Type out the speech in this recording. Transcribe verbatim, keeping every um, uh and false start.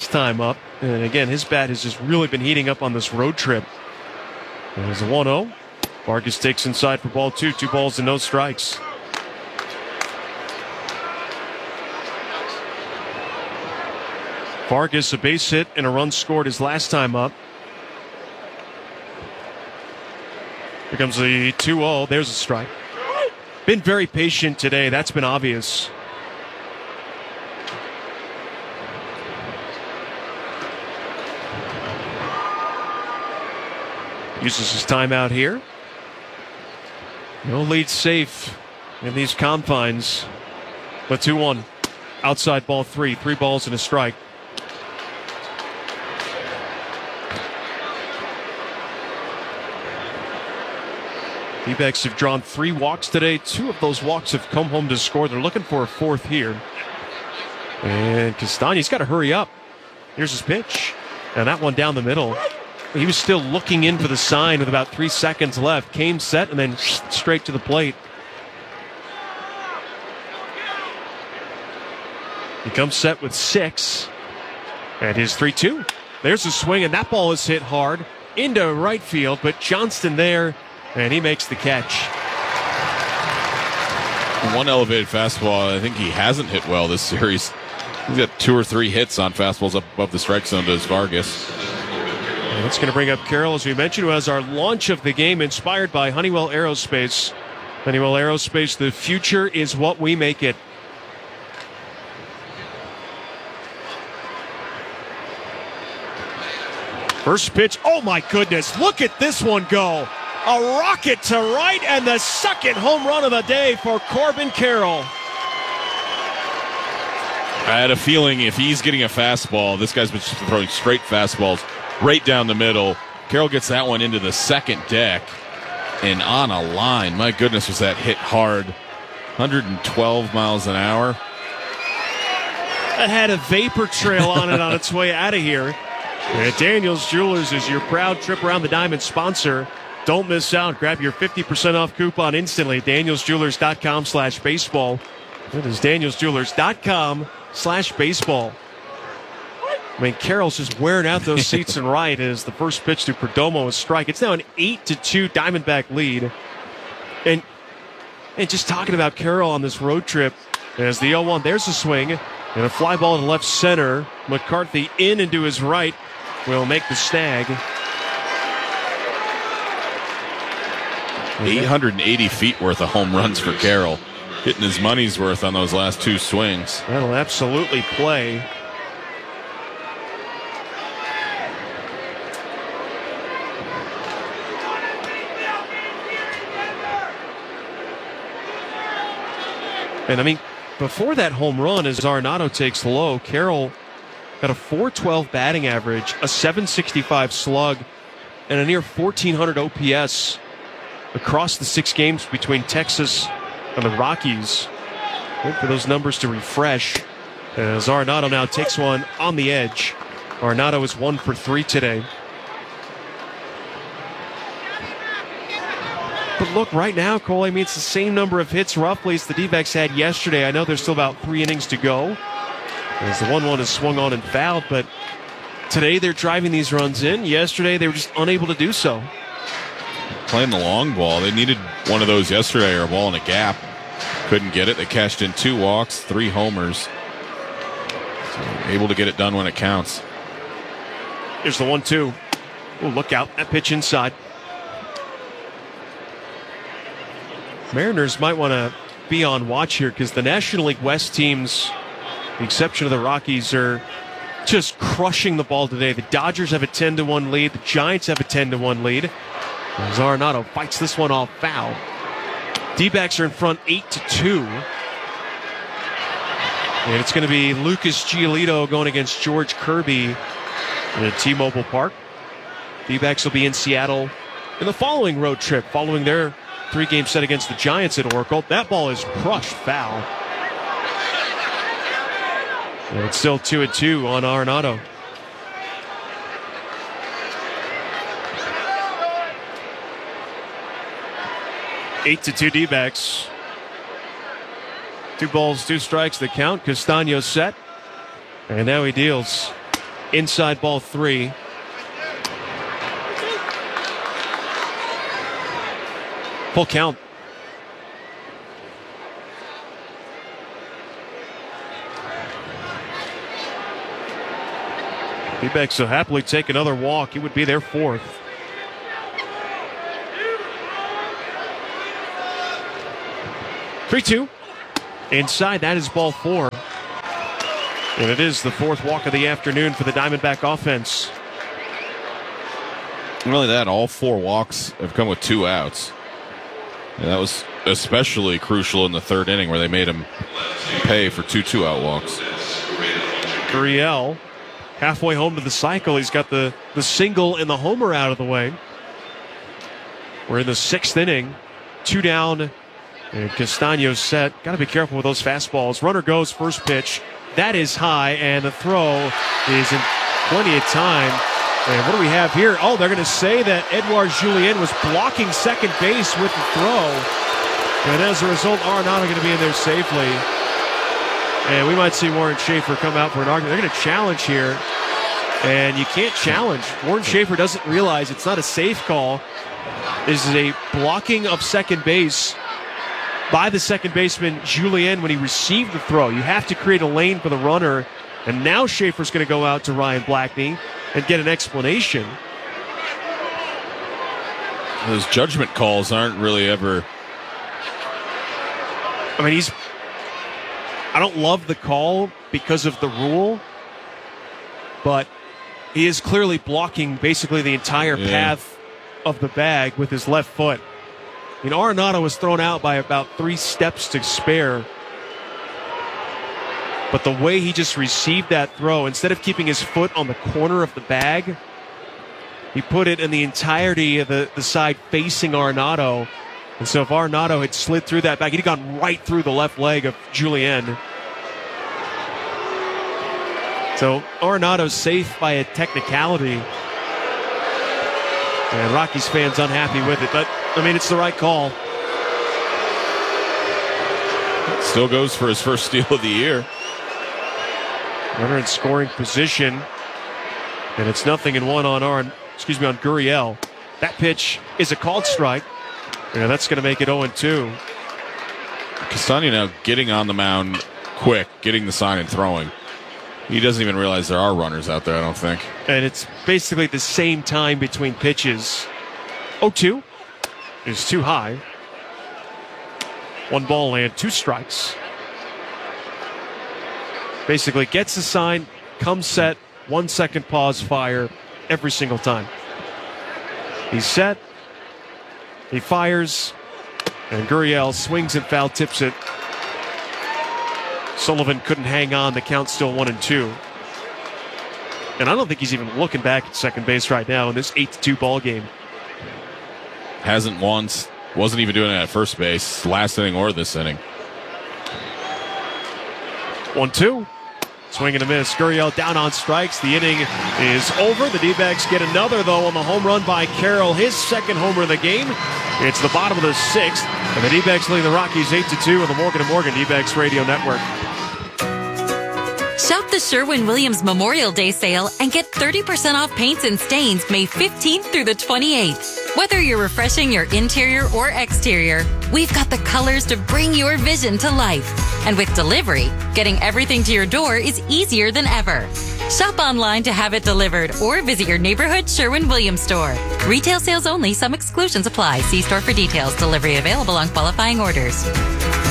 last time up. And again, his bat has just really been heating up on this road trip. There's a one oh. Vargas takes inside for ball two. Two balls and no strikes. Vargas, a base hit and a run scored his last time up. Here comes the two oh. There's a strike. Been very patient today. That's been obvious. Uses his timeout here. No lead safe in these confines. But two one. Outside ball three. Three balls and a strike. D-backs have drawn three walks today. Two of those walks have come home to score. They're looking for a fourth here. And Castaña's got to hurry up. Here's his pitch. And that one down the middle. He was still looking in for the sign with about three seconds left. Came set and then straight to the plate. He comes set with six. And his three two. There's a swing, and that ball is hit hard into right field. But Johnston there, and he makes the catch. One elevated fastball I think he hasn't hit well this series. He's got two or three hits on fastballs up above the strike zone, does Vargas. And that's going to bring up Carroll, as we mentioned, who has our launch of the game inspired by Honeywell Aerospace. Honeywell Aerospace, the future is what we make it. First pitch, oh my goodness, look at this one go. A rocket to right, and the second home run of the day for Corbin Carroll. I had a feeling if he's getting a fastball, this guy's been throwing straight fastballs right down the middle. Carroll gets that one into the second deck and on a line. My goodness, was that hit hard. one hundred twelve miles an hour. That had a vapor trail on it on its way out of here. And Daniels Jewelers is your proud trip around the diamond sponsor. Don't miss out. Grab your fifty percent off coupon instantly. danielsjewelers.com slash baseball. That is danielsjewelers.com slash baseball. I mean, Carroll's just wearing out those seats and right as the first pitch to Perdomo is strike. It's now an eight to two Diamondback lead. And and just talking about Carroll on this road trip, as the oh one, there's a swing and a fly ball to left center. McCarthy in and to his right will make the snag. eight hundred eighty feet worth of home runs for Carroll. Hitting his money's worth on those last two swings. That'll absolutely play. And I mean, before that home run, as Arenado takes low, Carroll got a four twelve batting average, a seven sixty-five slug, and a near fourteen hundred O P S across the six games between Texas and the Rockies. Wait for those numbers to refresh as Arenado now takes one on the edge. Arenado is one for three today. But look, right now, Cole, I mean, it's the same number of hits roughly as the D-backs had yesterday. I know there's still about three innings to go as the one one is swung on and fouled, but today they're driving these runs in. Yesterday they were just unable to do so. Playing the long ball. They needed one of those yesterday, or a ball in a gap. Couldn't get it. They cashed in two walks, three homers. So able to get it done when it counts. Here's the one two. Oh, look out. That pitch inside. Mariners might want to be on watch here because the National League West teams, with the exception of the Rockies, are just crushing the ball today. The Dodgers have a ten to one lead. The Giants have a ten to one lead. As Arenado fights this one off foul. D-backs are in front eight to two. And it's going to be Lucas Giolito going against George Kirby at T-Mobile Park. D-backs will be in Seattle in the following road trip, following their three-game set against the Giants at Oracle. That ball is crushed foul. And it's still two and two on Arenado. Eight to two D-backs. Two balls, two strikes that count. Castaño set. And now he deals. Inside ball three. Full count. D-backs will happily take another walk. He would be their fourth. three two. Inside, that is ball four. And it is the fourth walk of the afternoon for the Diamondback offense. Not only that, all four walks have come with two outs. And that was especially crucial in the third inning where they made him pay for two two-out walks. Gurriel, halfway home to the cycle. He's got the, the single and the homer out of the way. We're in the sixth inning. Two down. And Castaño's set. Got to be careful with those fastballs. Runner goes, first pitch. That is high, and the throw is in plenty of time. And what do we have here? Oh, they're going to say that Edouard Julien was blocking second base with the throw. And as a result, Arenado going to be in there safely. And we might see Warren Schaefer come out for an argument. They're going to challenge here. And you can't challenge. Warren Schaefer doesn't realize it's not a safe call. This is a blocking of second base by the second baseman, Julien, when he received the throw. You have to create a lane for the runner. And now Schaefer's going to go out to Ryan Blackney and get an explanation. Those judgment calls aren't really ever... I mean, he's... I don't love the call because of the rule, but he is clearly blocking basically the entire yeah. path of the bag with his left foot. I mean, Arenado was thrown out by about three steps to spare. But the way he just received that throw, instead of keeping his foot on the corner of the bag, he put it in the entirety of the, the side facing Arenado. And so if Arenado had slid through that bag, he'd gone right through the left leg of Julien. So Arenado's safe by a technicality. And Rockies fans unhappy with it. But, I mean, it's the right call. Still goes for his first steal of the year. Runner in scoring position. And it's nothing in one on Arn, excuse me, on Gurriel. That pitch is a called strike. Yeah, that's going to make it oh and two. Castaño now getting on the mound quick, getting the sign and throwing. He doesn't even realize there are runners out there, I don't think. And it's basically the same time between pitches. oh two is too high. One ball and two strikes. Basically gets the sign, comes set, one second pause, fire every single time. He's set. He fires, and Gurriel swings and foul tips it. Sullivan couldn't hang on. The count's still one and two. And I don't think he's even looking back at second base right now in this eight to two ball game. Hasn't once. Wasn't even doing it at first base, last inning or this inning. one two. Swing and a miss. Gurriel down on strikes. The inning is over. The D-backs get another, though, on the home run by Carroll. His second homer of the game. It's the bottom of the sixth. And the D-backs lead the Rockies eight to two on the Morgan and Morgan D-backs Radio Network. Shop the Sherwin-Williams Memorial Day sale and get thirty percent off paints and stains May fifteenth through the twenty-eighth. Whether you're refreshing your interior or exterior, we've got the colors to bring your vision to life. And with delivery, getting everything to your door is easier than ever. Shop online to have it delivered or visit your neighborhood Sherwin-Williams store. Retail sales only. Some exclusions apply. See store for details. Delivery available on qualifying orders.